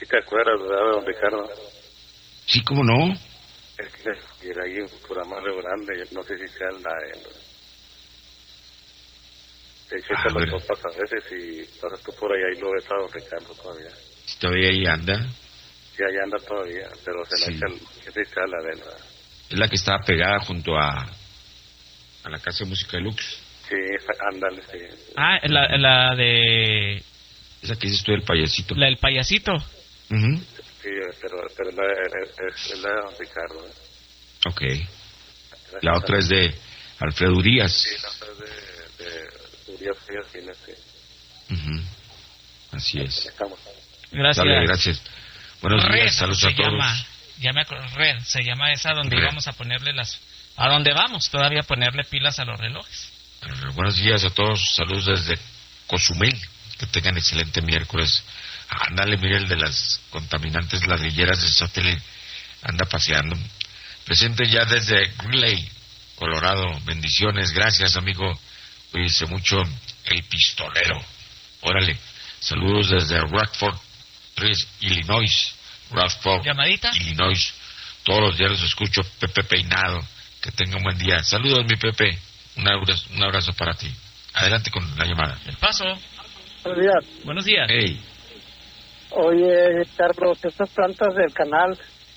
¿Sí te acuerdas, verdad, don Ricardo? Sí, ¿cómo no? Es que era ahí por Amarre Grande, no sé si sea el A las ver, copas a veces y pasas tú por ahí lo ves a don Ricardo todavía. si todavía ahí anda. Sí, ahí anda todavía, pero se me Sí. echa que se la verdad. Es la que estaba pegada junto a la Casa de Música Deluxe. Sí, ándale, sí. Ah, la de... Esa que dices tú del payasito. La del payasito. Uh-huh. Sí, pero es la de don Ricardo. Ok. La otra es de Alfredo Urias. Sí, la otra es de Urias Frías Fines, sí. Uh-huh. Así es. Estamos. Gracias. Dale, gracias. Buenos Red días, saludos se a todos. llama, ya me acuerdo, Red se llama esa donde Red. íbamos a ponerle a donde vamos todavía a ponerle pilas a los relojes. Buenos días a todos, saludos desde Cozumel, que tengan excelente miércoles. Ándale, mire, el de las contaminantes ladrilleras de satélite anda paseando. Presente ya desde Greeley, Colorado, bendiciones, gracias amigo, cuídense mucho, el pistolero. Órale, saludos desde Rockford, Illinois, Rockford, ¿Llamadita? Illinois, todos los días los escucho, Pepe Peinado, que tenga un buen día. Saludos mi Pepe, un abrazo para ti. Adelante con la llamada. El paso. Buenos días. Buenos días. Hey. Oye, Carlos, estas plantas del canal,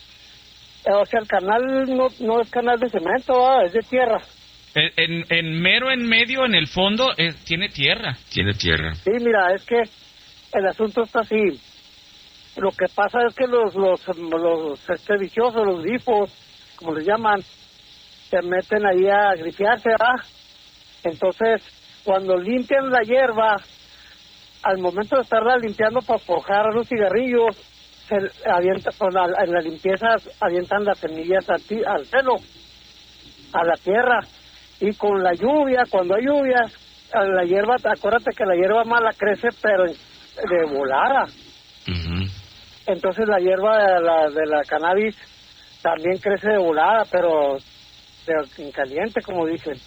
o sea, el canal no es canal de cemento, es de tierra. En mero en medio, en el fondo, tiene tierra. Tiene tierra. Sí, mira, es que el asunto está así. Lo que pasa es que los viciosos, los grifos, como les llaman, se meten ahí a grifiarse, ¿verdad? Entonces, cuando limpian la hierba, al momento de estarla limpiando para forjar los cigarrillos, se avienta, en la limpieza avientan las semillas al cielo, a la tierra, y con la lluvia, cuando hay lluvias, la hierba, acuérdate que la hierba mala crece, pero de volada. Uh-huh. Entonces la hierba de la cannabis también crece de volada, pero en caliente, como dicen.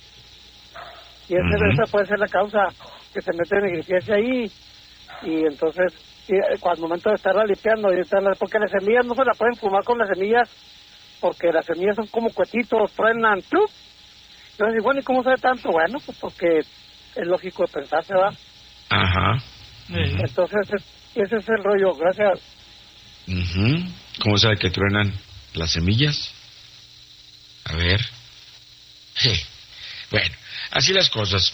Y esa puede ser la causa, que se meten en grifiarse ahí, y entonces, al momento de estarla limpiando, porque las semillas no se la pueden fumar con las semillas, porque las semillas son como cuetitos, truenan, ¡plup! Entonces, bueno, ¿y cómo sabe tanto? Bueno, pues porque es lógico de pensarse, ¿va? Ajá. Entonces, ese es el rollo, gracias. Uh-huh. ¿Cómo sabe que truenan las semillas? A ver. Bueno, así las cosas.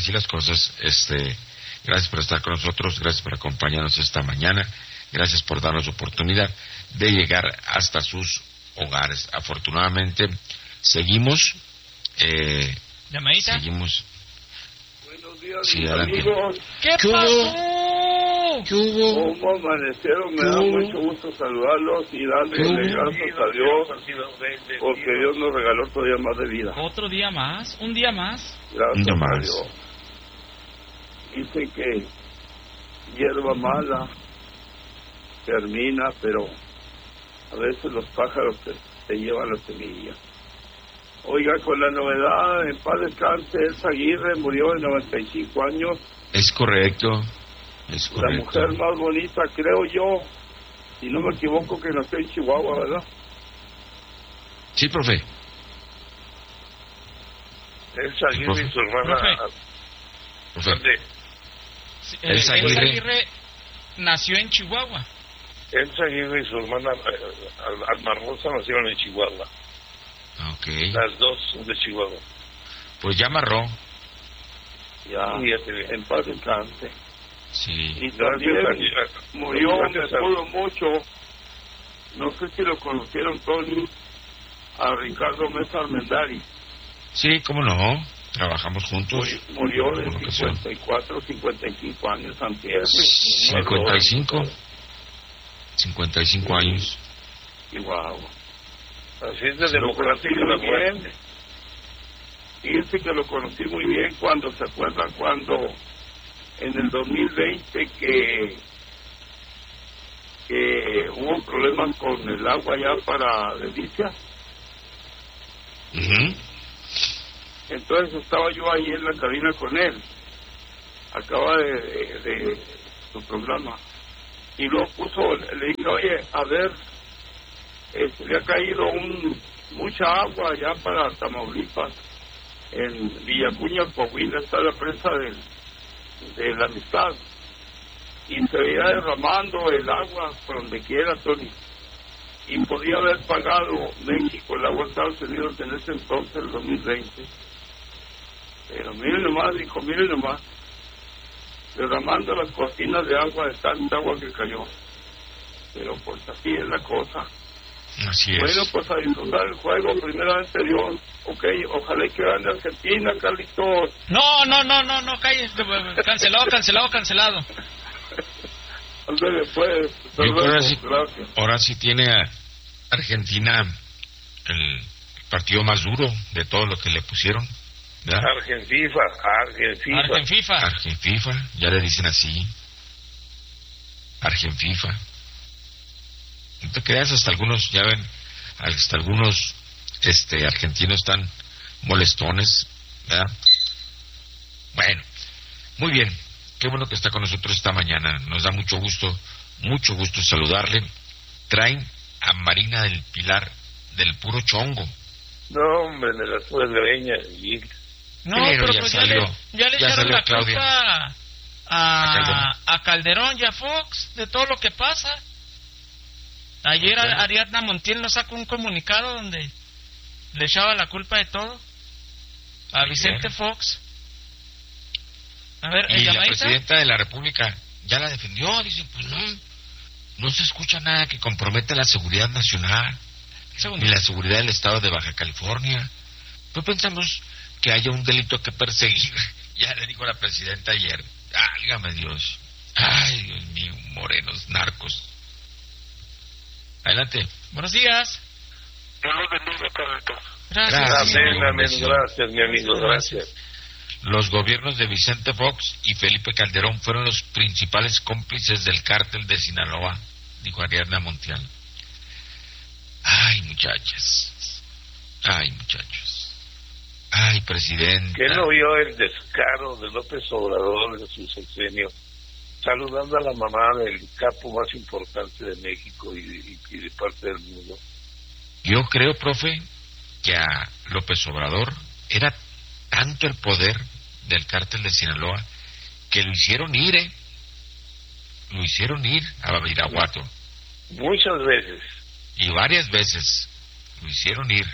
Gracias por estar con nosotros, gracias por acompañarnos esta mañana, gracias por darnos oportunidad de llegar hasta sus hogares. Afortunadamente, seguimos. ¿Llamadita? Seguimos. Buenos días, Sí, mis adelante. amigos. ¿Qué pasó? ¿Qué hubo? ¿Cómo amanecieron? Me da mucho gusto saludarlos y darles gracias a Dios, porque Dios nos regaló todavía más de vida. ¿Otro día más? ¿Un día más? Gracias No a más. Dios. Dicen que hierba mala termina, pero a veces los pájaros te llevan la semilla. Oiga, con la novedad, en paz descanse, Elsa Aguirre murió de 95 años. Es correcto. La mujer más bonita, creo yo, si no me equivoco, que nació en Chihuahua, ¿verdad? Sí, profe. Elsa Aguirre y su hermana. Profe. Sí, Elsa Aguirre nació en Chihuahua. Elsa Aguirre y su hermana Alma Rosa nacieron en Chihuahua. Ok. Las dos son de Chihuahua. Pues ya amarró. Ya, Sí, ya te vi. en paz descanse. Sí. Y también murió, me acuerdo mucho, no sé si lo conocieron, Tony, a Ricardo Mesa Armendari. Sí, cómo no. Trabajamos juntos. Murió de Por lo que sea. 54, 55 años antes. 55. 55 años. Y wow. Así es de Lo conocí democrática la muy muerte. bien. Fíjense que lo conocí muy bien cuando, ¿se acuerdan cuando en el 2020 que hubo problemas con el agua ya para Delicia? Uh-huh. Entonces estaba yo ahí en la cabina con él. Acaba de su programa. Y luego le dije, oye, a ver, le ha caído mucha agua allá para Tamaulipas, en Villacuña, Coahuila, está la presa de la Amistad, y se veía derramando el agua por donde quiera, Tony, y podía haber pagado México el agua a Estados Unidos en ese entonces, el 2020, pero miren nomás, dijo, miren nomás, derramando las cortinas de agua de tanta agua que cayó, pero pues así es la cosa. Así es. Bueno, pues a disfrutar el juego, primeramente Dios. Ok, ojalá que gane Argentina, Carlitos. No, calle. Cancelado. Ándale, pues. Yo creo Gracias. ahora sí tiene a Argentina el partido más duro de todo lo que le pusieron, ¿verdad? Argenfifa, ya le dicen así. Argenfifa. No te creas, hasta algunos, ya ven, hasta algunos argentinos están molestones, ¿verdad? Bueno, muy bien, qué bueno que está con nosotros esta mañana, nos da mucho gusto saludarle. Traen a Marina del Pilar del puro chongo. No, hombre, de las puras greñas. No, pero pero pues ya le echaron la culpa a Calderón y a Fox de todo lo que pasa. Ayer Ariadna Montiel nos sacó un comunicado donde le echaba la culpa de todo a Vicente Fox. A ver, y la presidenta de la República ya la defendió, dice, pues no se escucha nada que comprometa la seguridad nacional ni la seguridad del estado de Baja California. Pues pensamos que haya un delito que perseguir. Ya le dijo la presidenta ayer, válgame Dios, ay Dios mío, morenos, narcos. Adelante. Buenos días. Dios los bendiga, Carlitos. Gracias. Gracias, mi amigo, gracias. Los gobiernos de Vicente Fox y Felipe Calderón fueron los principales cómplices del cártel de Sinaloa, dijo Ariadna Montiel. Ay, muchachos. Ay, presidente. ¿Qué no vio el descaro de López Obrador en su sexenio, saludando a la mamá del capo más importante de México y de parte del mundo? Yo creo, profe, que a López Obrador era tanto el poder del cártel de Sinaloa que lo hicieron ir a Badiraguato. Muchas veces. Y varias veces lo hicieron ir.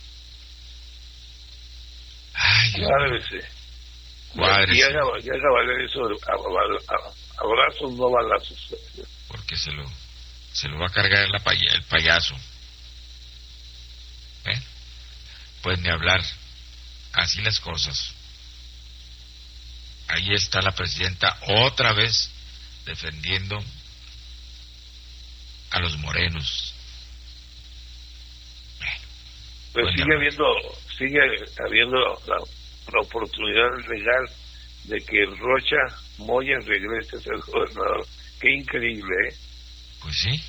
Ay, Cuádrese. Y haga valer eso, abrazos, no balazos. Porque se lo va a cargar el payaso. Pues ni hablar. Así las cosas. Ahí está la presidenta otra vez defendiendo a los morenos. Pues sigue habiendo la oportunidad legal de que Rocha Moya regrese a ser gobernador. Qué increíble, ¿eh? Pues sí.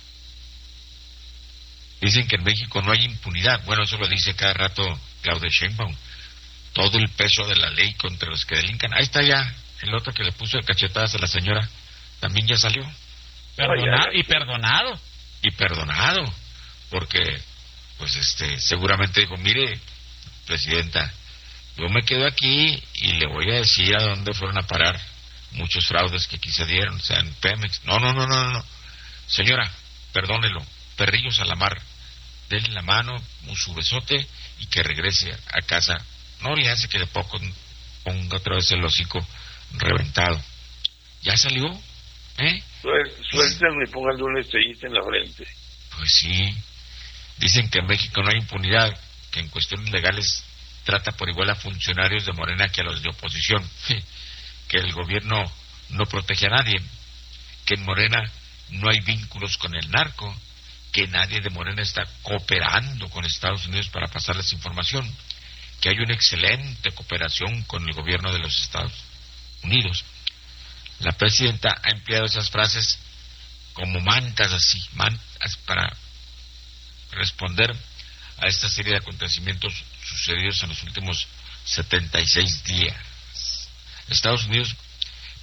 Dicen que en México no hay impunidad. Bueno, eso lo dice cada rato Claudia Sheinbaum. Todo el peso de la ley contra los que delincan. Ahí está ya el otro que le puso el cachetadas a la señora. También ya salió. Perdonado. Y perdonado. Porque, pues seguramente dijo, mire, presidenta, yo me quedo aquí y le voy a decir a dónde fueron a parar muchos fraudes que aquí se dieron, o sea, en Pemex. No. Señora, perdónelo. Perrillos a la mar. Denle la mano, su besote y que regrese a casa. No le hace que de poco ponga otra vez el hocico reventado. ¿Ya salió? Suéltenme y pónganle una estrellita en la frente. Pues sí. Dicen que en México no hay impunidad, que en cuestiones legales trata por igual a funcionarios de Morena que a los de oposición, que el gobierno no protege a nadie, que en Morena no hay vínculos con el narco, que nadie de Morena está cooperando con Estados Unidos para pasarles información, que hay una excelente cooperación con el gobierno de los Estados Unidos. La presidenta ha empleado esas frases como mantas para responder a esta serie de acontecimientos sucedidos en los últimos 76 días. Estados Unidos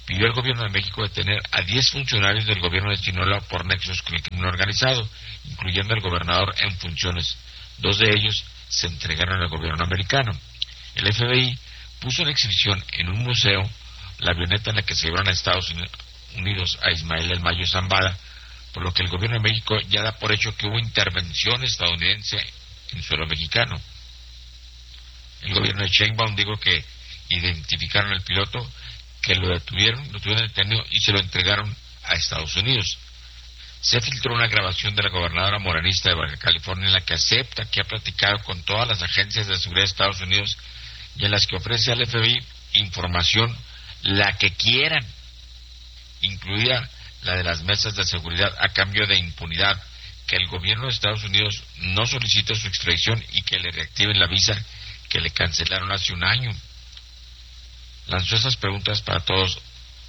pidió al gobierno de México detener a 10 funcionarios del gobierno de Sinaloa por nexos con el crimen organizado, incluyendo al gobernador en funciones. 2 de ellos se entregaron al gobierno americano. El FBI puso en exhibición en un museo la avioneta en la que se llevaron a Estados Unidos a Ismael El Mayo Zambada, por lo que el gobierno de México ya da por hecho que hubo intervención estadounidense en suelo mexicano. El gobierno de Sheinbaum dijo que identificaron al piloto, que lo tuvieron detenido y se lo entregaron a Estados Unidos. Se filtró una grabación de la gobernadora morenista de Baja California en la que acepta que ha platicado con todas las agencias de seguridad de Estados Unidos y en las que ofrece al FBI información la que quieran, incluida la de las mesas de seguridad, a cambio de impunidad, que el gobierno de Estados Unidos no solicite su extradición y que le reactiven la visa que le cancelaron hace un año. Lanzó esas preguntas para todos,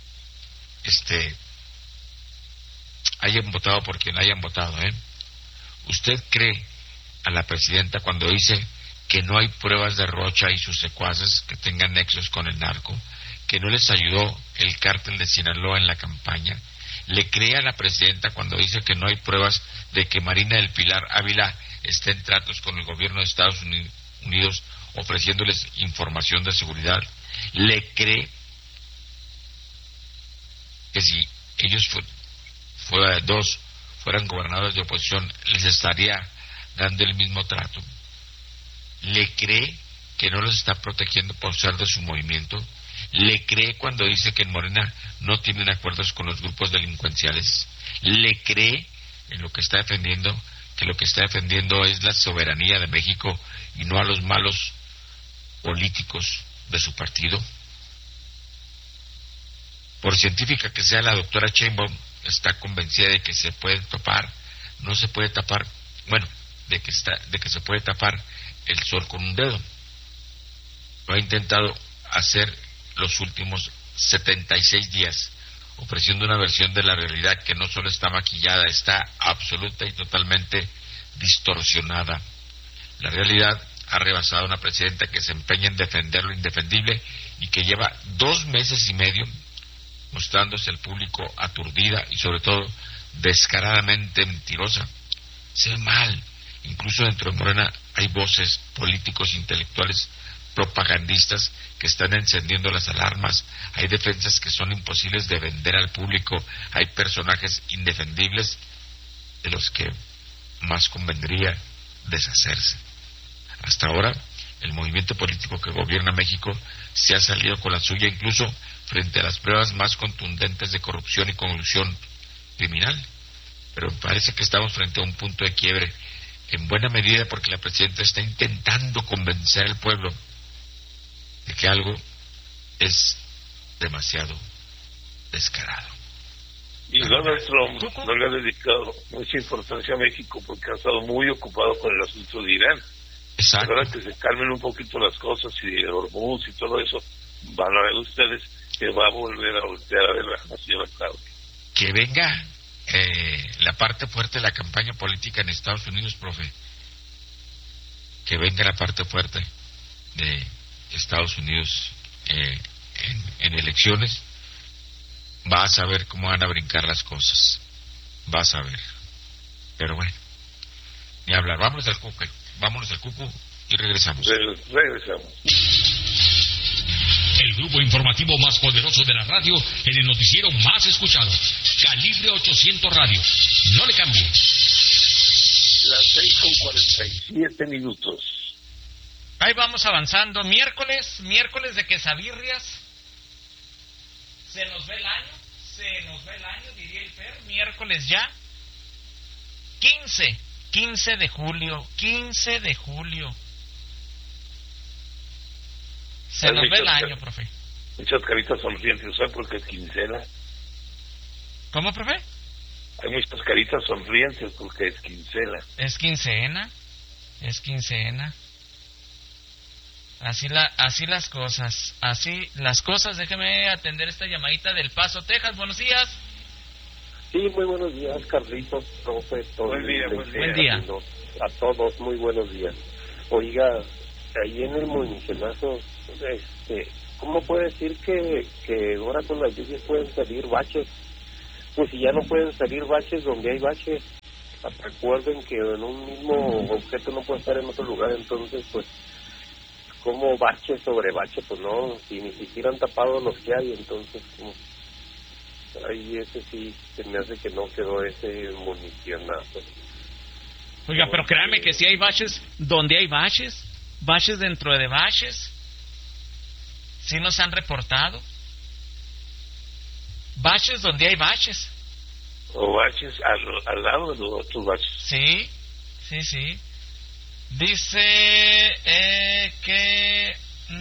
hayan votado por quien hayan votado, ¿Usted cree a la presidenta cuando dice que no hay pruebas de Rocha y sus secuaces que tengan nexos con el narco, que no les ayudó el cártel de Sinaloa en la campaña? ¿Le cree a la presidenta cuando dice que no hay pruebas de que Marina del Pilar Ávila esté en tratos con el gobierno de Estados Unidos ofreciéndoles información de seguridad? ¿Le cree que si ellos fueran gobernadores de oposición les estaría dando el mismo trato? ¿Le cree que no los está protegiendo por ser de su movimiento? ¿Le cree cuando dice que en Morena no tienen acuerdos con los grupos delincuenciales? ¿Le cree en lo que está defendiendo, que lo que está defendiendo es la soberanía de México y no a los malos políticos de su partido? Por científica que sea la doctora Sheinbaum, está convencida de que se puede tapar, no se puede tapar, de que se puede tapar el sol con un dedo. Lo ha intentado hacer los últimos 76 días, ofreciendo una versión de la realidad que no solo está maquillada, está absoluta y totalmente distorsionada. La realidad ha rebasado a una presidenta que se empeña en defender lo indefendible y que lleva 2 meses y medio mostrándose al público aturdida y sobre todo descaradamente mentirosa. Se ve mal. Incluso dentro de Morena hay voces, políticos, intelectuales, propagandistas que están encendiendo las alarmas. Hay defensas que son imposibles de vender al público. Hay personajes indefendibles de los que más convendría deshacerse. Hasta ahora, el movimiento político que gobierna México se ha salido con la suya, incluso frente a las pruebas más contundentes de corrupción y colusión criminal. Pero parece que estamos frente a un punto de quiebre, en buena medida porque la presidenta está intentando convencer al pueblo de que algo es demasiado descarado. Y Donald Trump no le ha dedicado mucha importancia a México porque ha estado muy ocupado con el asunto de Irán. Exacto. Ahora que se calmen un poquito las cosas y Hormuz y todo eso, van a ver ustedes que va a volver a voltear a ver la señora Claudia. Que venga la parte fuerte de la campaña política en Estados Unidos, profe. Que venga la parte fuerte de Estados Unidos en elecciones. Vas a ver cómo van a brincar las cosas. Vas a ver. Pero bueno, ni hablar. Vámonos al cucu y regresamos. Regresamos. El grupo informativo más poderoso de la radio en el noticiero más escuchado. Calibre 800 Radio. No le cambie. Las 6:47. Ahí vamos avanzando. Miércoles de quesabirrias. Se nos ve el año, diría el Fer. Miércoles ya. 15 de julio. Se nos ve el año, profe. Muchas caritas sonrientes, ¿sabes por qué es quincena? ¿Cómo, profe? Hay muchas caritas sonrientes porque es quincena. Es quincena. Así las cosas. Déjeme atender esta llamadita del Paso, Texas. Buenos días. Sí, muy buenos días, Carlitos, profe. Buen día. A todos, muy buenos días. Oiga, ahí en el Moinicianazo, ¿cómo puede decir que ahora con las lluvias pueden salir baches? Pues si ya no pueden salir baches donde hay baches, recuerden que en un mismo objeto no puede estar en otro lugar, entonces pues como bache sobre bache, pues no, si ni siquiera han tapado los que hay, entonces como ahí ese sí se me hace que no quedó ese municionazo. Oiga, pero créanme que si hay baches donde hay baches dentro de baches, sí nos han reportado baches donde hay baches. O baches al lado de los otros baches. Sí. Dice que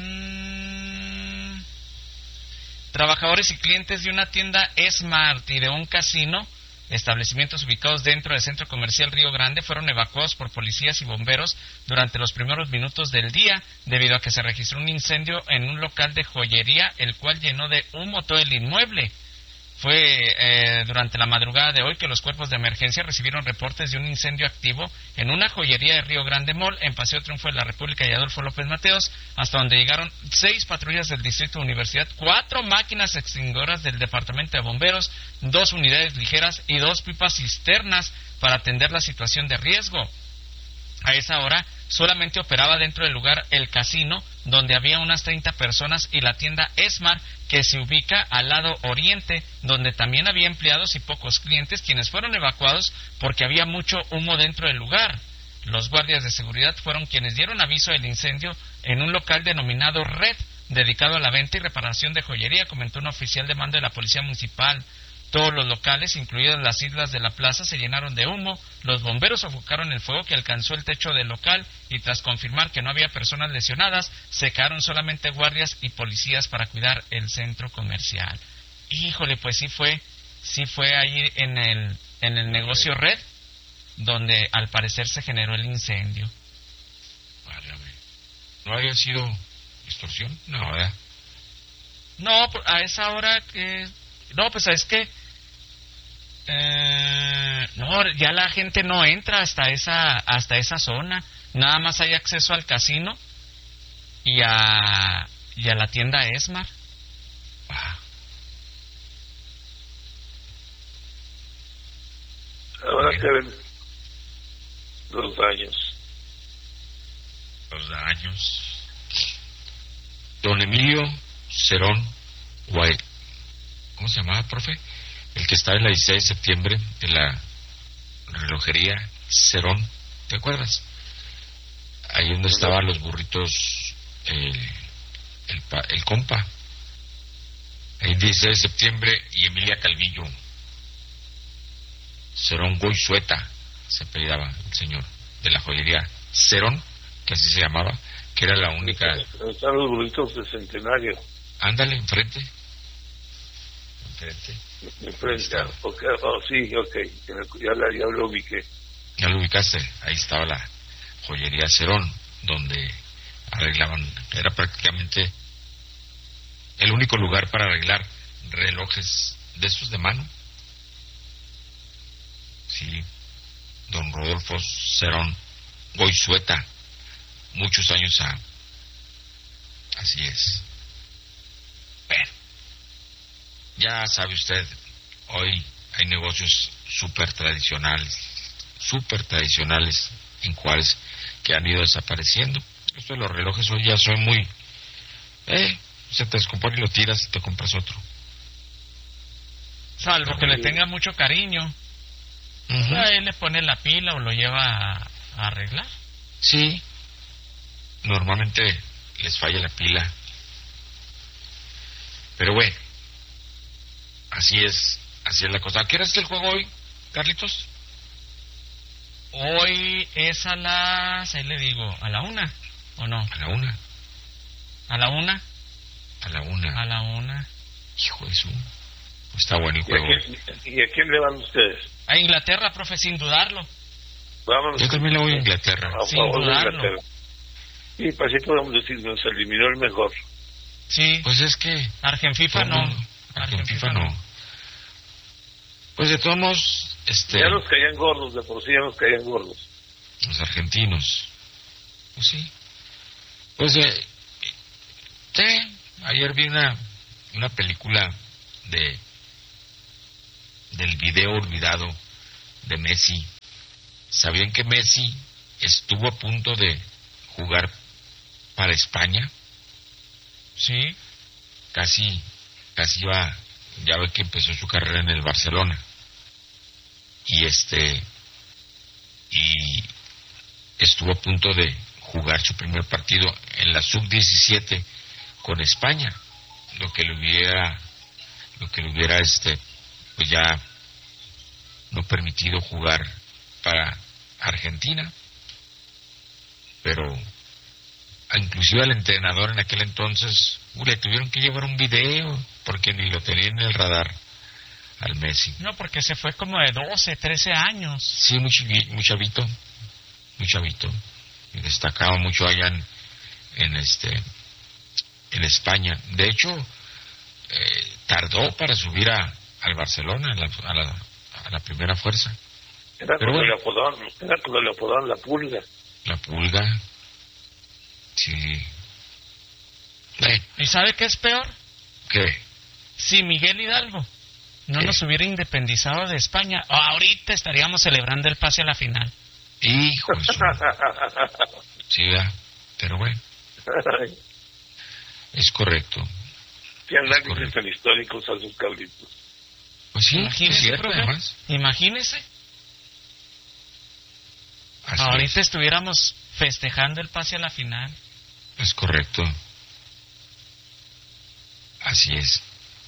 trabajadores y clientes de una tienda Smart y de un casino, establecimientos ubicados dentro del centro comercial Río Grande, fueron evacuados por policías y bomberos durante los primeros minutos del día, debido a que se registró un incendio en un local de joyería, el cual llenó de humo todo el inmueble. Fue durante la madrugada de hoy que los cuerpos de emergencia recibieron reportes de un incendio activo en una joyería de Río Grande Mall, en Paseo Triunfo de la República y Adolfo López Mateos, hasta donde llegaron 6 patrullas del Distrito de Universidad, 4 máquinas extinguidoras del Departamento de Bomberos, 2 unidades ligeras y 2 pipas cisternas para atender la situación de riesgo. A esa hora solamente operaba dentro del lugar el casino, donde había unas 30 personas, y la tienda Smart, que se ubica al lado oriente, donde también había empleados y pocos clientes, quienes fueron evacuados porque había mucho humo dentro del lugar. Los guardias de seguridad fueron quienes dieron aviso del incendio en un local denominado Red, dedicado a la venta y reparación de joyería, comentó un oficial de mando de la Policía Municipal. Todos los locales, incluidas las islas de la plaza, se llenaron de humo. Los bomberos sofocaron el fuego que alcanzó el techo del local y, tras confirmar que no había personas lesionadas, se quedaron solamente guardias y policías para cuidar el centro comercial. Híjole, pues sí fue ahí en el negocio Red donde al parecer se generó el incendio. Válgame. ¿No había sido extorsión? No, ¿verdad? No, a esa hora que... No, pues es que no, ya la gente no entra hasta esa zona. Nada más hay acceso al casino y a la tienda Esmar. Ahora que ven los daños. Los daños. Don Emilio Cerón Guay. ¿Cómo se llamaba, profe? El que estaba en la 16 de septiembre de la relojería Cerón, ¿te acuerdas? Ahí donde estaban los burritos, el compa. Ahí 16 de septiembre y Emilia Calvillo. Cerón Goizueta se apellidaba el señor, de la joyería Cerón, que así se llamaba, que era la única... Están los burritos de Centenario. Ándale, enfrente. Enfrente. Sí, ok. Ya lo ubiqué. Ya lo ubicaste. Ahí estaba la joyería Cerón, donde arreglaban, era prácticamente el único lugar para arreglar relojes de esos de mano. Sí, don Rodolfo Cerón Goizueta, muchos años así es. Bueno, ya sabe usted, hoy hay negocios súper tradicionales en Juárez que han ido desapareciendo. Esto de los relojes hoy ya son muy... se te descompone y lo tiras y te compras otro. Salvo que le tenga mucho cariño. Uh-huh. Ahí le pone la pila o lo lleva a arreglar. Sí, normalmente les falla la pila. Pero bueno, así es la cosa. ¿A qué hora es el juego hoy, Carlitos? Hoy es a las... ahí le digo, ¿a la 1 o no? A la 1. ¿A la 1? A la 1. A la 1. Hijo de su... Pues está bueno el juego. ¿Y a quién le van ustedes? A Inglaterra, profe, sin dudarlo. Vámonos. Yo también le voy a Inglaterra. Sin dudarlo. Y pues así podemos decir, nos eliminó el mejor. Sí. Pues es que... Argenfifa no. Argenfifa no. Pues de todos modos... Ya nos caían gordos, de por sí ya nos caían gordos. Los argentinos. Pues sí. Pues Ayer vi una película del video olvidado de Messi. ¿Sabían que Messi estuvo a punto de jugar para España? Sí. Casi va, ya ve que empezó su carrera en el Barcelona. Y estuvo a punto de jugar su primer partido en la sub-17 con España, lo que le hubiera pues ya no permitido jugar para Argentina. Pero inclusive al entrenador en aquel entonces le tuvieron que llevar un video porque ni lo tenía en el radar al Messi. No, porque se fue como de 12, 13 años. Sí, muy chavito, y destacaba mucho allá en España. De hecho, tardó para subir al Barcelona, a la primera fuerza. Era cuando le apodaban la Pulga. La Pulga, sí. ¿Y sabe qué es peor? ¿Qué? Si Miguel Hidalgo no nos hubiera independizado de España, ahorita estaríamos celebrando el pase a la final. Hijo de su... Sí, pero bueno. Es correcto. ¿Qué análisis tan históricos a sus cabritos? Pues sí, imagínese, es cierto, profe, además. Imagínese. Así ahorita es. estuviéramos festejando el pase a la final. Es correcto. Así es.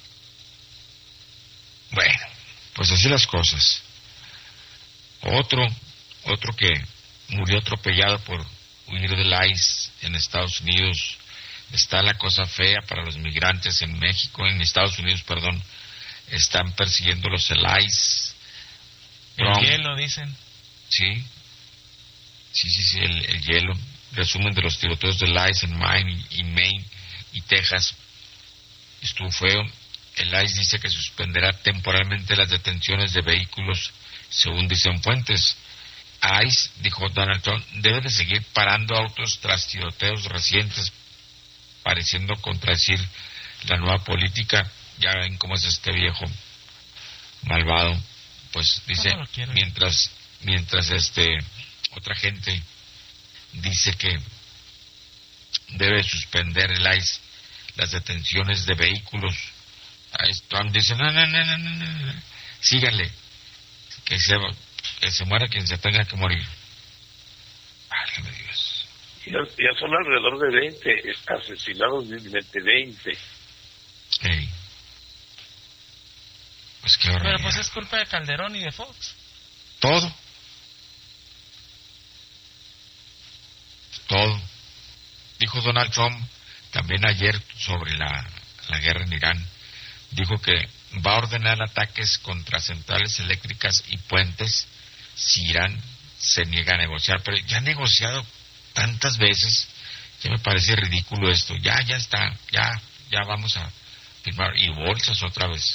Bueno, pues así las cosas. Otro que murió atropellado por huir del ICE en Estados Unidos. Está la cosa fea para los migrantes en México, en Estados Unidos, perdón. Están persiguiéndolos el ICE. El hielo, dicen. Sí, el hielo. Resumen de los tiroteos del ICE en Maine y Texas. Estuvo feo. El ICE dice que suspenderá temporalmente las detenciones de vehículos, según dicen fuentes. ICE, dijo Donald Trump, debe de seguir parando autos tras tiroteos recientes, pareciendo contradecir la nueva política. Ya ven cómo es este viejo malvado. Pues dice, mientras otra gente dice que debe suspender el ICE las detenciones de vehículos. Trump dice, no, síganle, que se muera quien se tenga que morir. Válgame Dios. Ya son alrededor de 20 asesinados, 20. Hey. Pues qué horror. Pero pues es culpa de Calderón y de Fox. Todo. Dijo Donald Trump también ayer sobre la guerra en Irán. Dijo que va a ordenar ataques contra centrales eléctricas y puentes si Irán se niega a negociar. Pero ya ha negociado tantas veces que me parece ridículo esto. Ya está, ya vamos a firmar. Y bolsas otra vez.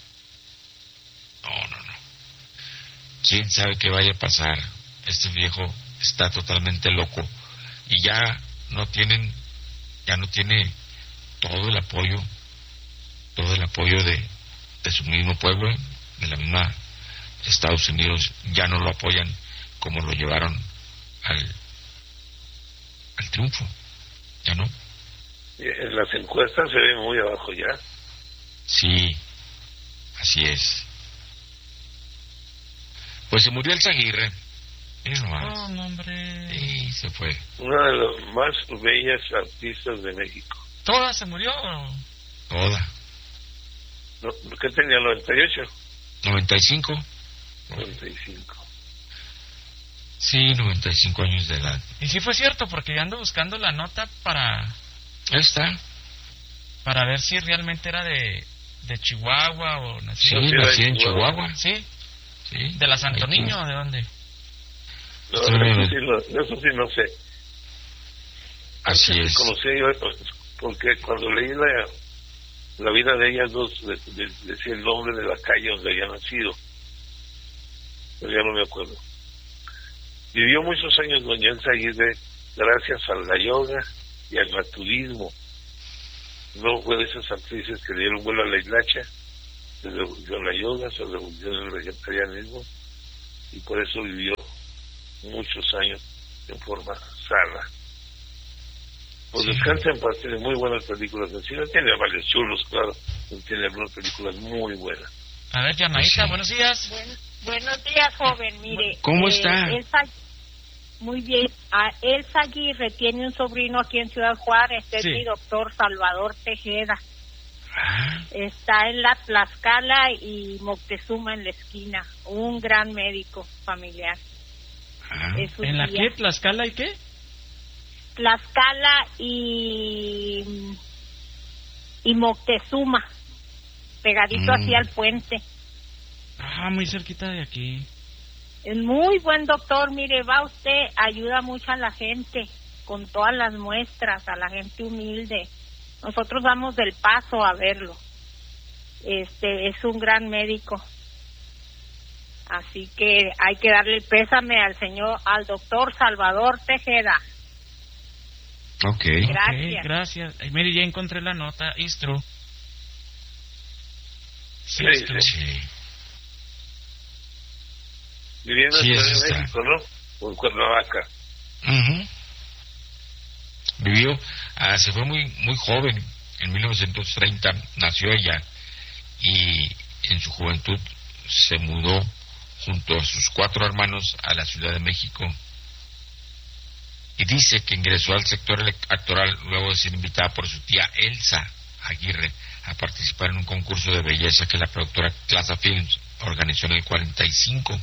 No. ¿Quién sabe qué vaya a pasar? Este viejo está totalmente loco. Y ya no tiene todo el apoyo de su mismo pueblo, de la misma Estados Unidos. Ya no lo apoyan como lo llevaron al triunfo. Ya no. En las encuestas se ve muy abajo ya. Sí, así es. Pues se murió Elsa Aguirre. Oh, no, hombre. Sí, se fue. Una de las más bellas artistas de México. ¿Toda se murió? Toda. No, ¿qué tenía? ¿98? 95. 95. Sí, 95 años de edad. Y sí fue cierto, porque yo ando buscando la nota para... Ahí está. Para ver si realmente era de Chihuahua o... Sí, nací en Chihuahua. Sí. ¿De la Santo Niño o de dónde? No, eso sí no sé. Así es. Conocí yo, porque cuando leí la vida de ellas dos, decía el nombre de la calle donde había nacido, pero ya no me acuerdo. Vivió muchos años doña Elsa Aguirre gracias a la yoga y al naturismo. no fue de esas actrices que dieron vuelo a la hilacha, se revolvió la yoga, se revolvió el vegetarianismo, y por eso vivió muchos años en forma sana. Pues descansa en paz, tiene muy buenas películas en cine, tiene varios chulos, claro, tiene algunas películas muy buenas. A ver, llamadita, buenos días. Buenos días, joven, mire. ¿Cómo está? Muy bien. Elsa Aguirre tiene un sobrino aquí en Ciudad Juárez, es mi doctor Salvador Tejeda. Está en la Tlaxcala y Moctezuma en la esquina, un gran médico familiar. ¿En la qué? ¿Tlaxcala y qué? Tlaxcala y Moctezuma, pegadito hacia el puente. Muy cerquita de aquí. Es muy buen doctor, mire, va usted, ayuda mucho a la gente con todas las muestras, a la gente humilde. Nosotros vamos del Paso a verlo. Es un gran médico. Así que hay que darle el pésame al doctor Salvador Tejeda. Gracias. Gracias. Mire, ya encontré la nota, Istro. Sí. Viviendo en México, ¿no? O en Cuernavaca. Vivió, se fue muy joven, en 1930 nació ella, y en su juventud se mudó junto a sus 4 hermanos a la Ciudad de México, y dice que ingresó al sector actoral luego de ser invitada por su tía Elsa Aguirre a participar en un concurso de belleza que la productora Clasa Films organizó en el 45.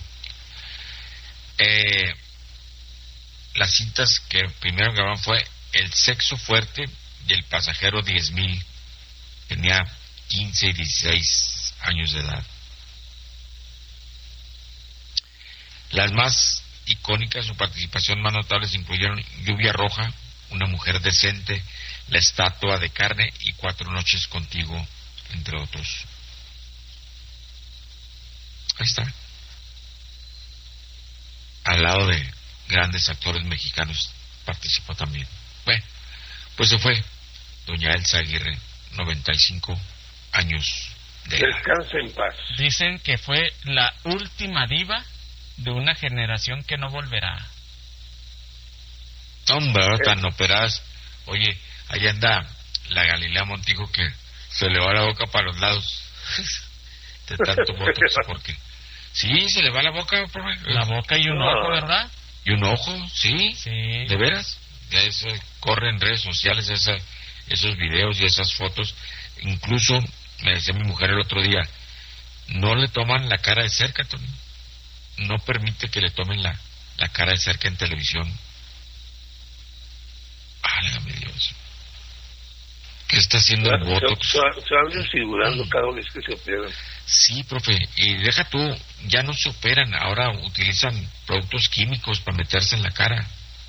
Las cintas que primero grabaron fue El sexo fuerte y El pasajero 10,000. Tenía 15 y 16 años de edad. Las más icónicas, su participación más notables incluyeron Lluvia Roja, Una mujer decente, La estatua de carne y 4 noches contigo, entre otros. Ahí está. Al lado de grandes actores mexicanos participó también. Bueno, pues se fue doña Elsa Aguirre, 95 años de edad. Descansa en paz. Dicen que fue la última diva de una generación que no volverá. Hombre, ahora tan operadas. Oye, allá anda la Galilea Montijo que se le va la boca para los lados de tanto botox, porque sí, se le va la boca, profe. La boca y un ojo, ¿verdad? Y un ojo, sí. ¿De veras? Ya corre en redes sociales esos videos y esas fotos. Incluso, me decía mi mujer el otro día, no le toman la cara de cerca, Tony. No permite que le tomen la cara de cerca en televisión. Válgame Dios. ¿Qué está haciendo el botox? Se van desfigurando cada vez que se operan. Sí, profe, y deja tú, ya no se operan, ahora utilizan productos químicos para meterse en la cara.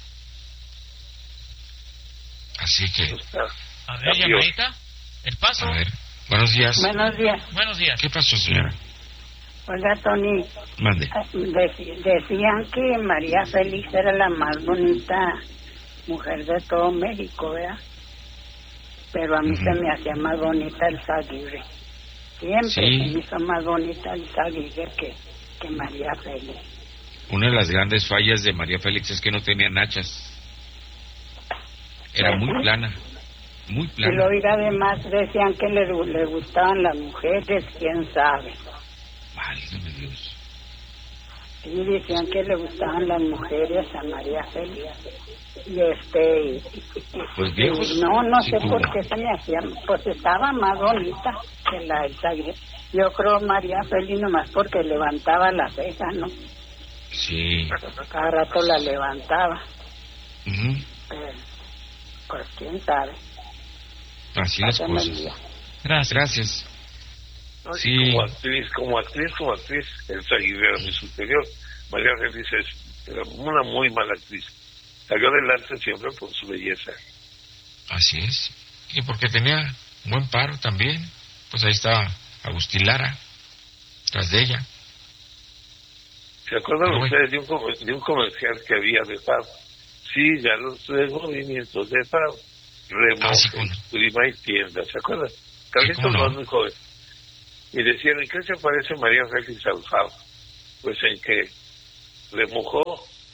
Así que... A ver, llamadita, El Paso. A ver, buenos días. Buenos días. ¿Qué pasó, señora? Oiga, Tony. Mande. Decían que María Félix era la más bonita mujer de todo México, ¿verdad? Pero a mí se me hacía más bonita Elsa Aguirre. Siempre se me hizo más bonita Elsa Aguirre que María Félix. Una de las grandes fallas de María Félix es que no tenía nachas. Era muy plana. Muy plana. Y luego, además, decían que le gustaban las mujeres, quién sabe. Válgame Dios. Y decían que le gustaban las mujeres a María Félix. Pues viejos. No sé por qué se me hacía, pues estaba más bonita que la Elsa Aguirre. Yo creo María Félix nomás porque levantaba la ceja, ¿no? Sí. Cada rato la levantaba. Pues quién sabe. Así las cosas. Gracias. No, sí. Como actriz, Elsa Aguirre era muy superior. María Félix era una muy mala actriz. Salió adelante siempre por su belleza. Así es. Y porque tenía buen paro también. Pues ahí estaba Agustín Lara, tras de ella. ¿Se acuerdan ustedes de un comercial que había de FAO? Siga los movimientos de FAO. Prima y Tienda, ¿se acuerdan? Carlitos no es muy joven. Y decían, ¿en qué se parece María Félix al Fab? Pues en que remojó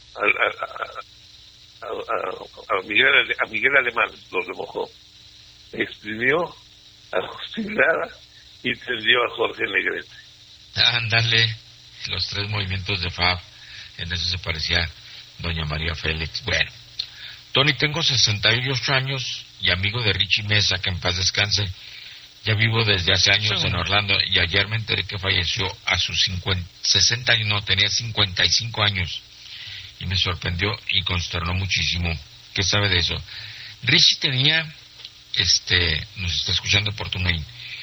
a Miguel Alemán, lo remojó, exprimió a Agustín Lara y tendió a Jorge Negrete. Ándale, los tres movimientos de Fab, en eso se parecía doña María Félix. Bueno, Tony, tengo 68 años y amigo de Richie Mesa, que en paz descanse. Ya vivo desde hace años en Orlando y ayer me enteré que falleció a sus 60 años, no, tenía 55 años. Y me sorprendió y consternó muchísimo. ¿Qué sabe de eso? Richie tenía, nos está escuchando por TuneIn,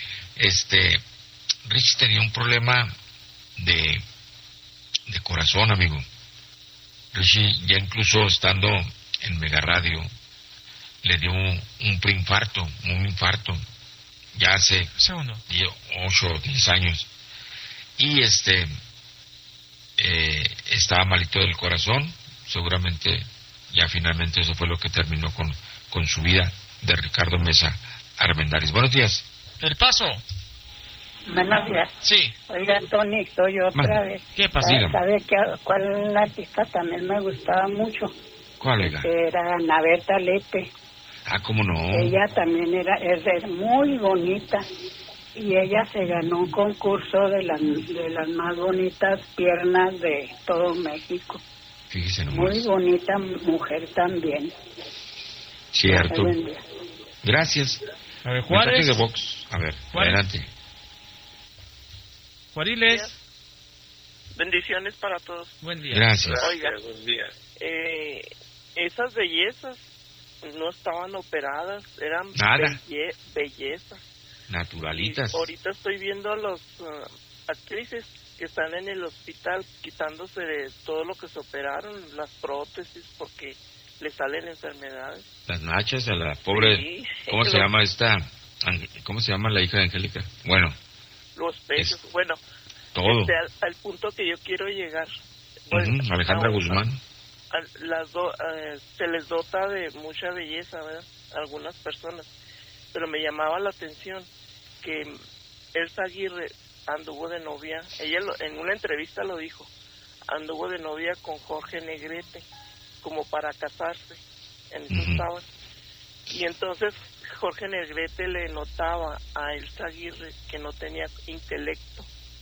Richie tenía un problema de corazón, amigo. Richie, ya incluso estando en Mega Radio, le dio un preinfarto, un infarto, ya hace 8 o 10 años. Y estaba malito del corazón, seguramente ya finalmente eso fue lo que terminó con su vida, de Ricardo Mesa Armendáriz. Buenos días. El Paso. Buenos días. Sí. Oiga, Tony, soy otra vez. ¿Qué pasa? ¿Sabe cuál artista también me gustaba mucho? ¿Cuál, oiga? Era Anabeta Lepe. Ah, ¿cómo no? Ella también es muy bonita. Y ella se ganó un concurso de las más bonitas piernas de todo México. Fíjese nomás. Muy bonita mujer también. Cierto. Gracias. A ver, Juárez. De Vox. A ver, Juárez. Adelante. Juariles. Bendiciones para todos. Buen día. Gracias. Oiga, buen día. Esas bellezas no estaban operadas, eran bellezas. Naturalitas. Y ahorita estoy viendo a los actrices que están en el hospital quitándose de todo lo que se operaron, las prótesis, porque le salen enfermedades. Las nachas a la pobre... Sí, ¿cómo se llama esta? ¿Cómo se llama la hija de Angélica? Bueno. Los pechos, bueno. Todo. Al punto que yo quiero llegar. Bueno, Alejandra Guzmán. Se les dota de mucha belleza, ¿verdad? Algunas personas. Pero me llamaba la atención que Elsa Aguirre anduvo de novia, ella en una entrevista lo dijo, anduvo de novia con Jorge Negrete, como para casarse, en eso estaban. Y entonces Jorge Negrete le notaba a Elsa Aguirre que no tenía intelecto,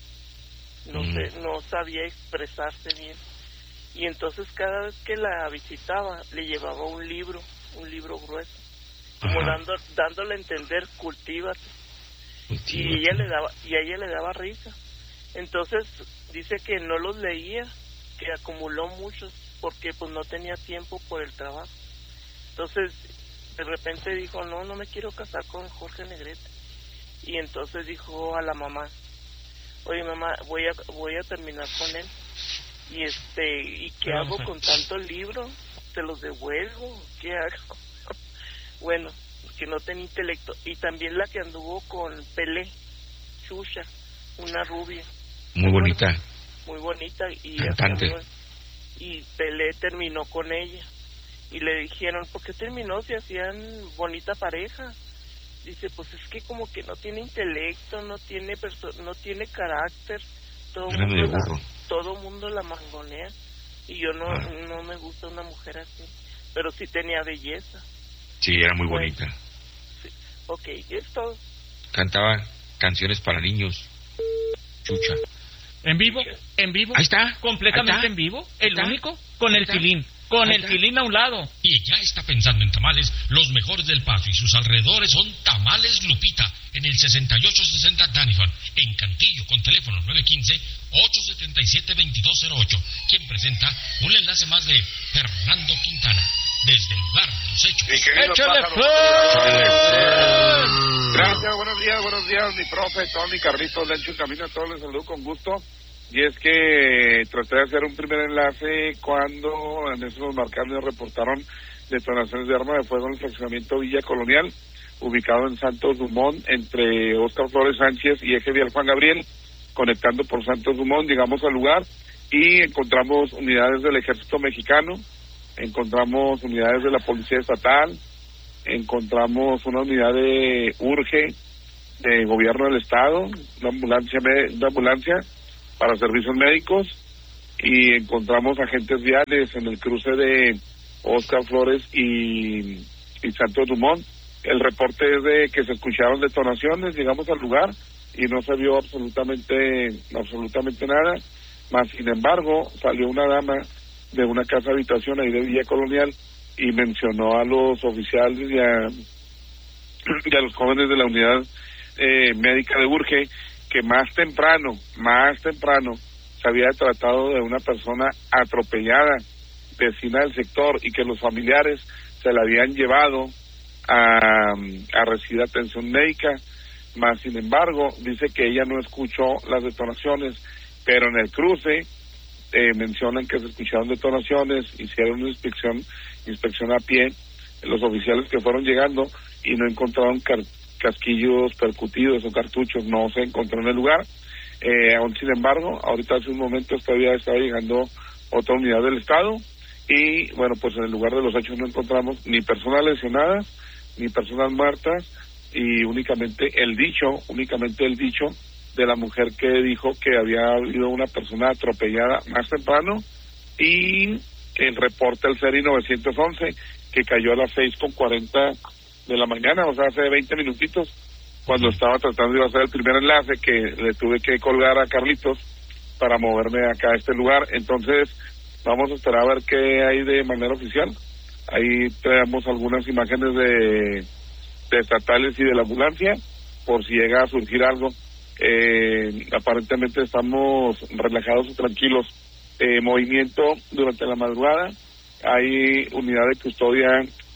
no sabía expresarse bien. Y entonces cada vez que la visitaba le llevaba un libro grueso, como dándole a entender, cultívate. Y a ella le daba risa. Entonces dice que no los leía, que acumuló muchos porque pues no tenía tiempo por el trabajo. Entonces de repente dijo, no me quiero casar con Jorge Negrete. Y entonces dijo a la mamá, oye mamá, voy a terminar con él. ¿Y qué hago con tanto libro? ¿Te los devuelvo? ¿Qué hago? Bueno, que no tenía intelecto. Y también la que anduvo con Pelé, Xuxa, una rubia. Muy bonita. Muy bonita. Y cantante. Y Pelé terminó con ella. Y le dijeron, ¿por qué terminó si hacían bonita pareja? Dice, pues es que como que no tiene intelecto, no tiene carácter. Todo mundo la mangonea. Y yo no me gusta una mujer así. Pero sí tenía belleza. Sí, era muy bonita. Sí. Ok, es todo. Cantaba canciones para niños. Chucha. ¿En vivo? Ahí está. Completamente en vivo. El único. Con el filín. Con el filín a un lado. Y ya está pensando en tamales, los mejores del Paso y sus alrededores son Tamales Lupita, en el 6860 Danifan, en Cantillo, con teléfono 915-877-2208, quien presenta un enlace más de Fernando Quintana, desde el lugar de los hechos. ¡Échale Gracias, buenos días, mi profe, Tony, Carlitos, Lencho, Camino, a todos les saludo con gusto. Y es que traté de hacer un primer enlace cuando en esos marcados reportaron detonaciones de arma de fuego en el fraccionamiento Villa Colonial, ubicado en Santos Dumont, entre Óscar Flores Sánchez y Eje Vial Juan Gabriel, conectando por Santos Dumont. Llegamos al lugar y encontramos unidades del Ejército Mexicano, encontramos unidades de la Policía Estatal, encontramos una unidad de urge de gobierno del estado, una ambulancia para servicios médicos, y encontramos agentes viales en el cruce de Oscar Flores y Santos Dumont. El reporte es de que se escucharon detonaciones, llegamos al lugar y no se vio absolutamente nada, más sin embargo salió una dama de una casa habitación ahí de Villa Colonial y mencionó a los oficiales y a los jóvenes de la unidad médica de Urge que más temprano se había tratado de una persona atropellada, vecina del sector, y que los familiares se la habían llevado a recibir atención médica, más sin embargo dice que ella no escuchó las detonaciones, pero en el cruce mencionan que se escucharon detonaciones, hicieron una inspección a pie, los oficiales que fueron llegando y no encontraron casquillos percutidos o cartuchos, no se encontró en el lugar. Aún sin embargo, ahorita hace un momento todavía estaba llegando otra unidad del estado y bueno, pues en el lugar de los hechos no encontramos ni personas lesionadas ni personas muertas, y únicamente el dicho de la mujer que dijo que había habido una persona atropellada más temprano, y el reporte del SERI 911 que cayó a las 6:40 de la mañana, o sea, hace 20 minutitos, cuando estaba tratando de hacer el primer enlace, que le tuve que colgar a Carlitos para moverme acá a este lugar. Entonces vamos a esperar a ver qué hay de manera oficial. Ahí traemos algunas imágenes de estatales y de la ambulancia, por si llega a surgir algo. Aparentemente estamos relajados y tranquilos. Movimiento durante la madrugada, hay unidad de custodia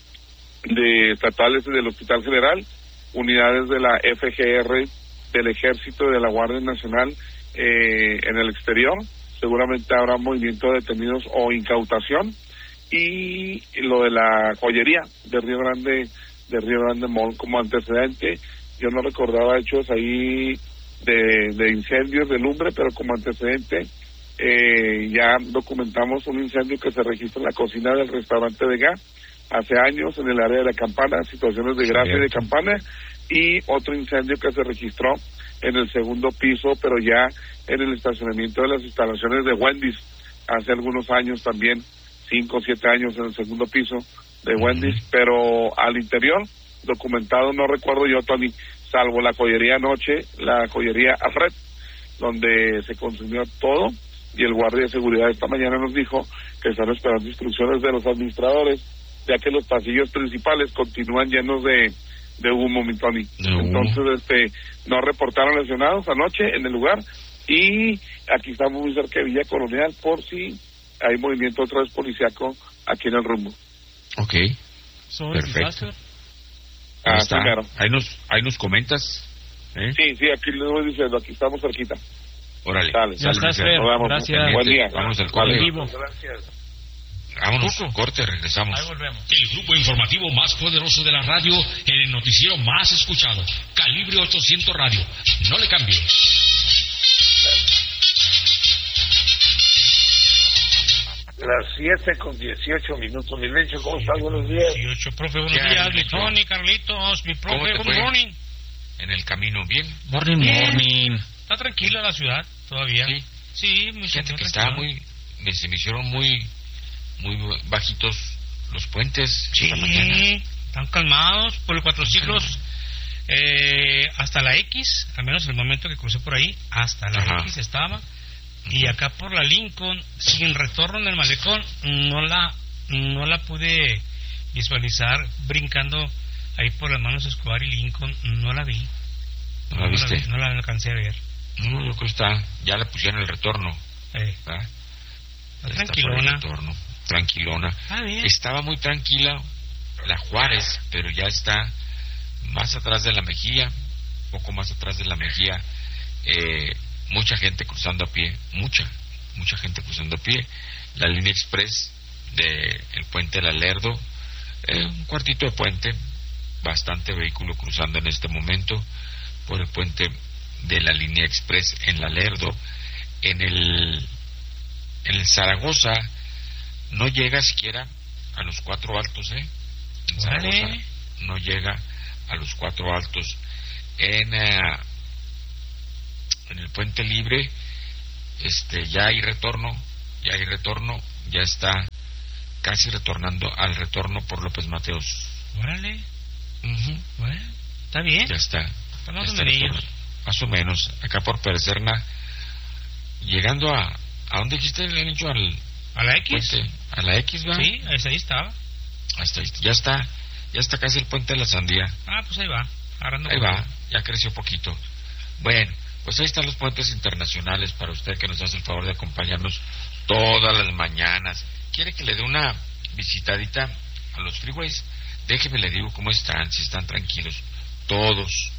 de estatales del Hospital General, unidades de la FGR, del Ejército y de la Guardia Nacional en el exterior. Seguramente habrá movimiento de detenidos o incautación, y lo de la joyería de Río Grande Mall como antecedente. Yo no recordaba hechos ahí de incendios de lumbre, pero como antecedente ya documentamos un incendio que se registra en la cocina del restaurante de Vega hace años en el área de la Campana, situaciones de Gracia y de Campana, y otro incendio que se registró en el segundo piso, pero ya en el estacionamiento de las instalaciones de Wendy's hace algunos años también, 5 o 7 años en el segundo piso de Wendy's, pero al interior documentado no recuerdo yo, Tony, salvo la joyería anoche, la joyería Alfred, donde se consumió todo, y el guardia de seguridad esta mañana nos dijo que están esperando instrucciones de los administradores, ya que los pasillos principales continúan llenos de humo, mi Tony. Entonces, no reportaron lesionados anoche en el lugar, y aquí estamos muy cerca de Villa Colonial por si hay movimiento otra vez policiaco aquí en el rumbo. Ok, perfecto. Está. Claro. Ahí nos comentas. Sí, aquí les voy diciendo, aquí estamos cerquita. Órale. Ya estás, Fer. Gracias. Buen día. Vamos al corte. Gracias. Vámonos, corte, regresamos. Ahí volvemos. El grupo informativo más poderoso de la radio en el noticiero más escuchado. Calibre 800 Radio. No le cambie. Las 7:18. Milencio, ¿cómo estás? Buenos días. 18, profe, buenos días. Mi Tony, Carlitos, mi profe, good morning. En el camino, ¿bien? Morning. Está tranquila la ciudad todavía. Sí, muy gente que estaba se me hicieron muy bajitos los puentes. Sí, están calmados por el 4 siglos. Hasta la X, al menos en el momento que crucé por ahí, hasta la X estaba. Y acá por la Lincoln, sin retorno en el malecón, no la pude visualizar brincando ahí por las manos Escobar y Lincoln, no la vi. ¿No la viste? No la alcancé a ver. No, yo creo que ya le pusieron el retorno. Está tranquilona. Tranquilona. Estaba muy tranquila la Juárez, pero ya está más atrás de la Mejía, poco más atrás de la Mejía. Mucha gente cruzando a pie, mucha gente cruzando a pie. La línea express del puente del Lerdo, un cuartito de puente, bastante vehículo cruzando en este momento por el puente de la línea express en la Lerdo. En el Zaragoza no llega siquiera a los 4 altos, en Zaragoza. no llega a los 4 Altos. En el Puente Libre ya hay retorno, ya está casi retornando al retorno por López Mateos. Órale. Bueno, está bien. Ya está. Más o menos. Acá por Perecerna, llegando a ¿dónde dijiste el anillo? A la X. Puente, a la X, ¿va? Sí, ahí estaba. Hasta ahí, ya está casi el Puente de la Sandía. Pues ahí va. Ahí va, ya creció poquito. Bueno, pues ahí están los puentes internacionales para usted que nos hace el favor de acompañarnos todas las mañanas. ¿Quiere que le dé una visitadita a los freeways? Déjeme le digo cómo están, si están tranquilos. Todos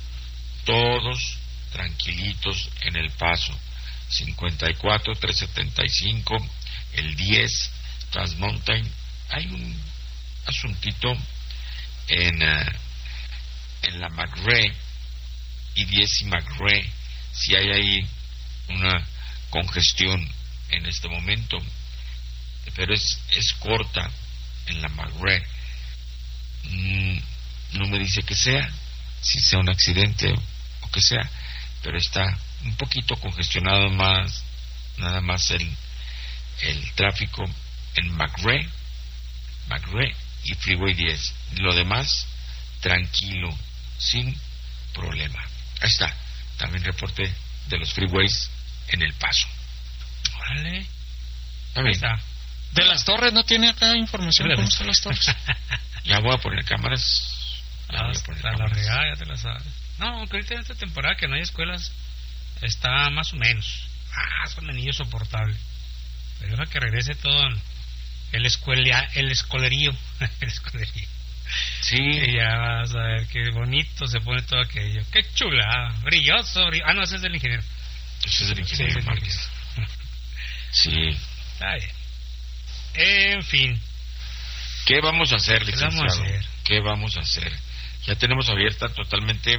tranquilitos en El Paso. 54, 375, el 10, Transmountain. Hay un asuntito en la McRae y 10 y McRae. Si hay ahí una congestión en este momento, pero es corta en la McRae. No me dice que sea, si sea un accidente o que sea, pero está un poquito congestionado más, nada más el tráfico en McRae y Freeway 10. Lo demás, tranquilo, sin problema. Ahí está, también reporte de los freeways en El Paso. Órale. Ahí está. De las torres, ¿no tiene acá información? ¿Cómo están las torres? Ya voy a poner cámaras. La regada, ya te la sabes. No, aunque ahorita en esta temporada que no hay escuelas, está más o menos. Son de niños soportable. Pero deja que regrese todo el escolerío. Sí. Y ya vas a ver qué bonito se pone todo aquello. Qué chula, brilloso. No, ese es del ingeniero. Ese es del ingeniero Márquez. Sí. Está bien. En fin. ¿Qué vamos a hacer, licenciado? ¿Qué vamos a hacer? Ya tenemos abierta totalmente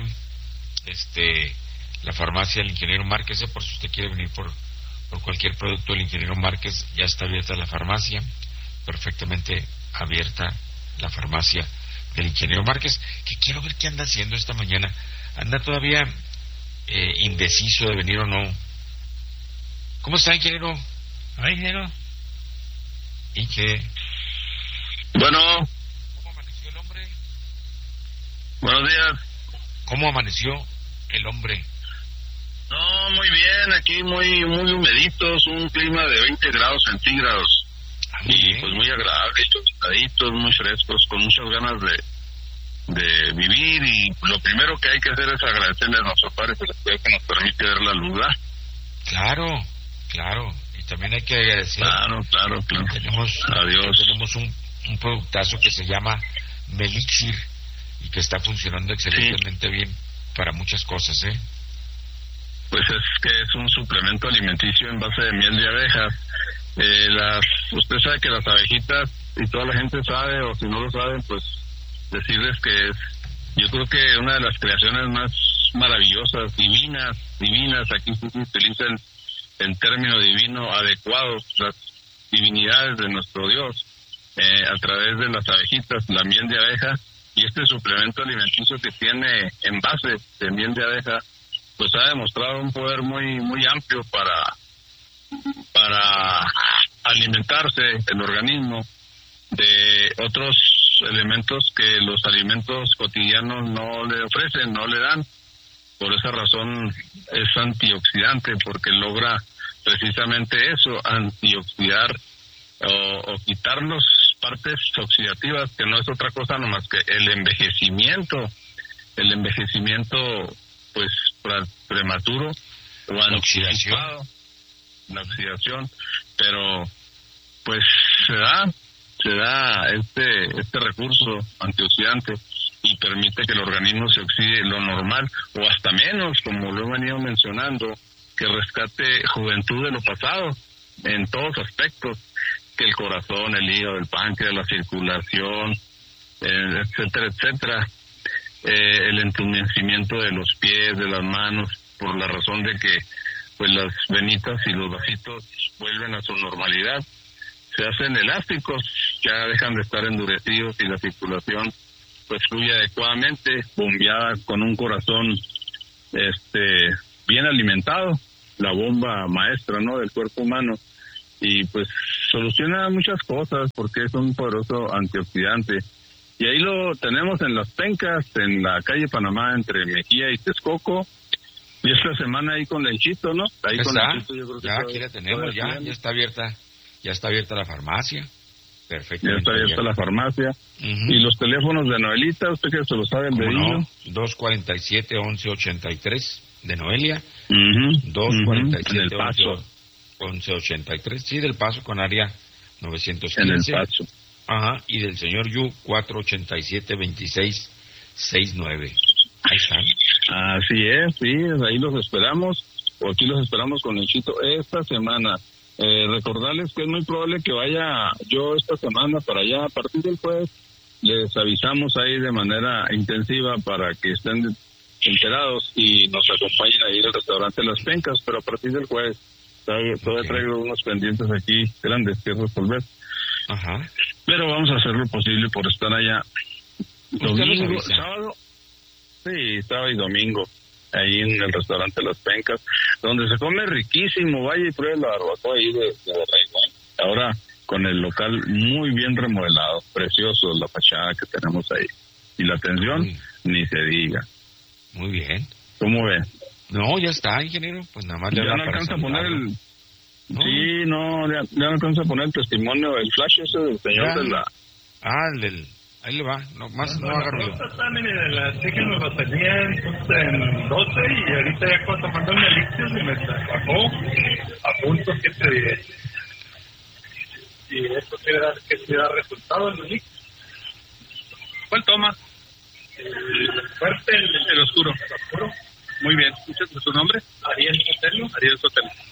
la farmacia del ingeniero Márquez. Por si usted quiere venir por cualquier producto del ingeniero Márquez, ya está abierta la farmacia, perfectamente abierta la farmacia del ingeniero Márquez, que quiero ver qué anda haciendo esta mañana. Anda todavía indeciso de venir o no. ¿Cómo está, ingeniero? Ingeniero. ¿Y qué? Bueno. ¿Cómo amaneció el hombre? Buenos días. ¿Cómo amaneció el hombre? No, muy bien, aquí muy humeditos, un clima de 20 grados centígrados. Y pues muy agradable, tostaditos, muy frescos, con muchas ganas de vivir. Y lo primero que hay que hacer es agradecerle a nuestro Padre Celestial que nos permite ver la luz. Claro. Y también hay que agradecer. Claro. Tenemos un productazo que se llama Melixir y que está funcionando excelentemente bien para muchas cosas, Pues es que es un suplemento alimenticio en base de miel de abejas. Usted sabe que las abejitas, y toda la gente sabe, o si no lo saben, pues decirles que es, yo creo que una de las creaciones más maravillosas, divinas, aquí sí se utiliza el término divino adecuado, las divinidades de nuestro Dios, a través de las abejitas, la miel de abeja, y este suplemento alimenticio que tiene en base de miel de abeja, pues ha demostrado un poder muy amplio para alimentarse el organismo de otros elementos que los alimentos cotidianos no le ofrecen, no le dan. Por esa razón es antioxidante, porque logra precisamente eso, antioxidar o quitarnos partes oxidativas, que no es otra cosa nomás que el envejecimiento pues prematuro o anticipado, la oxidación, pero pues se da este recurso antioxidante y permite que el organismo se oxide lo normal o hasta menos, como lo he venido mencionando, que rescate juventud de lo pasado en todos aspectos, que el corazón, el hígado, el páncreas, la circulación, etcétera, el entumecimiento de los pies, de las manos, por la razón de que pues las venitas y los vasitos vuelven a su normalidad, se hacen elásticos, ya dejan de estar endurecidos y la circulación pues fluye adecuadamente, bombeada con un corazón bien alimentado, la bomba maestra, ¿no?, del cuerpo humano, y pues soluciona muchas cosas porque es un poderoso antioxidante. Y ahí lo tenemos en Las Pencas, en la calle Panamá, entre Mejía y Texcoco. Y esta semana ahí con Lenchito, ¿no? Ahí con Lenchito, yo creo que ya aquí la tenemos, ya está abierta la farmacia. Perfecto. Ya está abierta la farmacia. Y los teléfonos de Noelita, usted que se lo sabe el dedillo. No, 247-1183 de Noelia. 247 del Paso. 1183, sí, del Paso con área 915. En el Paso. Ajá, y del señor Yu, 487-2669. Ahí están. Así es, sí, ahí los esperamos, o aquí los esperamos con Lenchito esta semana. Recordarles que es muy probable que vaya yo esta semana para allá a partir del jueves. Les avisamos ahí de manera intensiva para que estén enterados y nos acompañen ahí al restaurante Las Pencas, pero a partir del jueves todavía traigo unos pendientes aquí grandes que resolver. Ajá. Pero vamos a hacer lo posible por estar allá domingo, sábado. Sí, sábado y domingo, ahí en el restaurante Las Pencas, donde se come riquísimo. Vaya y pruebe la barbacoa ahí de Borrego. Ahora con el local muy bien remodelado, precioso la fachada que tenemos ahí. Y la atención, ni se diga. Muy bien. ¿Cómo ve? No, ya está, ingeniero, pues nada más le ya no alcanza a poner el... ¿No? Sí, no, ya no alcanza a poner el testimonio, el flash ese del señor ya. de la... Ahí le va, no haga ruido. Déjenme lo tenían en 12 y ahorita ya cuando mandó el elixir se me bajó a punto 7 días. Y esto quiere dar que se da resultado en el elixir. ¿Cuál toma? El fuerte, el oscuro. Muy bien. ¿Su nombre? Ariel Sotelo.